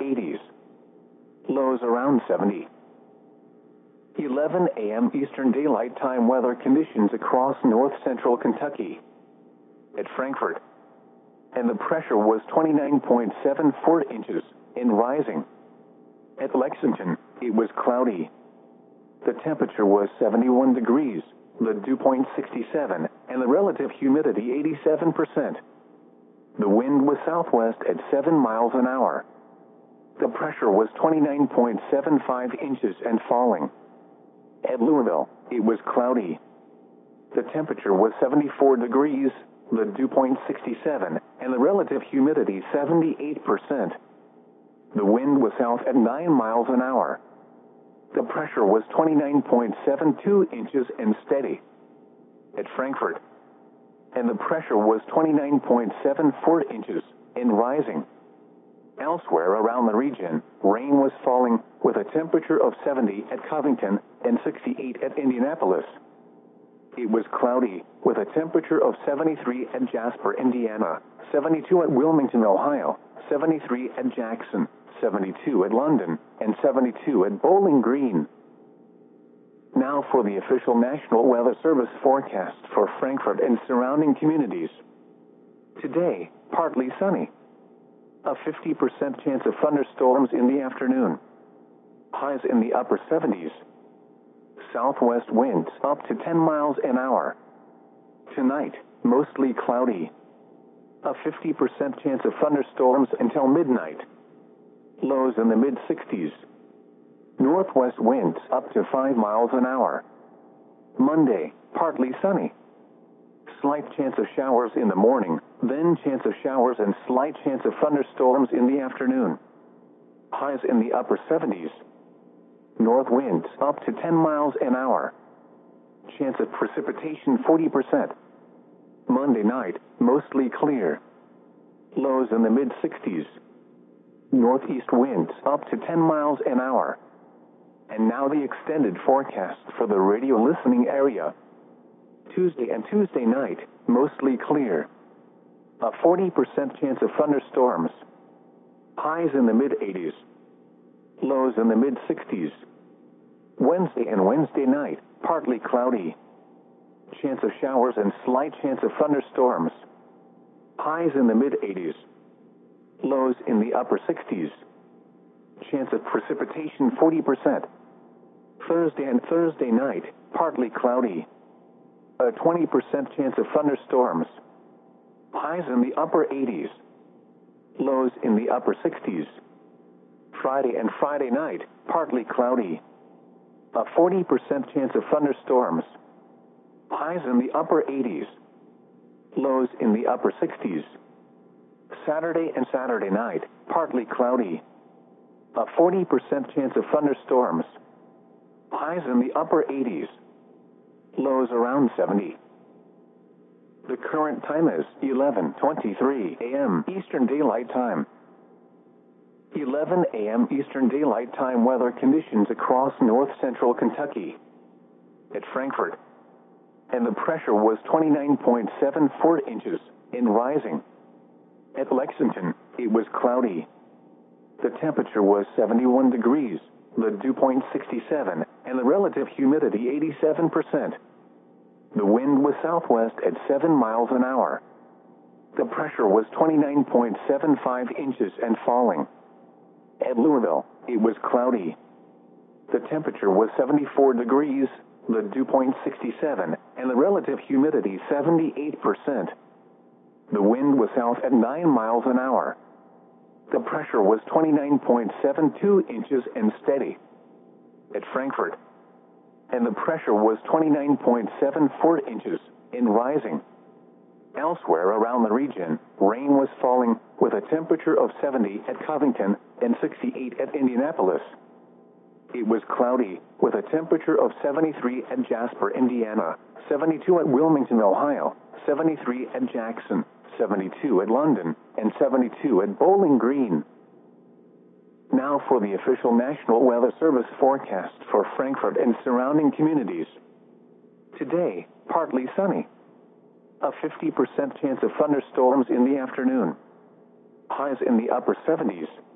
80s. Lows around 70. 11 a.m. Eastern Daylight Time weather conditions across north central Kentucky. At Frankfort. And the pressure was 29.74 inches and rising. At Lexington, it was cloudy. The temperature was 71 degrees, the dew point 67, and the relative humidity 87%. The wind was southwest at 7 miles an hour. The pressure was 29.75 inches and falling. At Louisville, it was cloudy. The temperature was 74 degrees, the dew point 67, and the relative humidity 78%. The wind was south at 9 miles an hour. The pressure was 29.72 inches and steady. At Frankfort. And the pressure was 29.74 inches and rising. Elsewhere around the region, rain was falling with a temperature of 70 at Covington and 68 at Indianapolis. It was cloudy with a temperature of 73 at Jasper, Indiana, 72 at Wilmington, Ohio, 73 at Jackson, 72 at London, and 72 at Bowling Green. Now for the official National Weather Service forecast for Frankfort and surrounding communities. Today, partly sunny. A 50% chance of thunderstorms in the afternoon. Highs in the upper 70s. Southwest winds up to 10 miles an hour. Tonight, mostly cloudy. A 50% chance of thunderstorms until midnight. Lows in the mid-60s. Northwest winds up to 5 miles an hour. Monday, partly sunny. Slight chance of showers in the morning, then chance of showers and slight chance of thunderstorms in the afternoon. Highs in the upper 70s. North winds up to 10 miles an hour. Chance of precipitation 40%. Monday night, mostly clear. Lows in the mid-60s. Northeast winds up to 10 miles an hour. And now the extended forecast for the radio listening area. Tuesday and Tuesday night, mostly clear. A 40% chance of thunderstorms. Highs in the mid-80s. Lows in the mid-60s. Wednesday and Wednesday night, partly cloudy. Chance of showers and slight chance of thunderstorms. Highs in the mid-80s. Lows in the upper 60s. Chance of precipitation 40%. Thursday and Thursday night, partly cloudy. A 20% chance of thunderstorms. Highs in the upper 80s. Lows in the upper 60s. Friday and Friday night, partly cloudy. A 40% chance of thunderstorms. Highs in the upper 80s. Lows in the upper 60s. Saturday and Saturday night, partly cloudy. A 40% chance of thunderstorms. Highs in the upper 80s. Lows around 70. The current time is 11:23 a.m. Eastern Daylight Time. 11 a.m. Eastern Daylight Time weather conditions across north central Kentucky. At Frankfort. And the pressure was 29.74 inches and rising. At Lexington, it was cloudy. The temperature was 71 degrees, the dew point 67, and the relative humidity 87%. The wind was southwest at 7 miles an hour. The pressure was 29.75 inches and falling. At Louisville, it was cloudy. The temperature was 74 degrees, the dew point 67, and the relative humidity 78%. The wind was south at 9 miles an hour. The pressure was 29.72 inches and steady. At Frankfort. And the pressure was 29.74 inches and rising. Elsewhere around the region, rain was falling with a temperature of 70 at Covington and 68 at Indianapolis. It was cloudy with a temperature of 73 at Jasper, Indiana, 72 at Wilmington, Ohio, 73 at Jackson, 72 at London, and 72 at Bowling Green. Now for the official National Weather Service forecast for Frankfort and surrounding communities. Today, partly sunny. A 50% chance of thunderstorms in the afternoon. Highs in the upper 70s.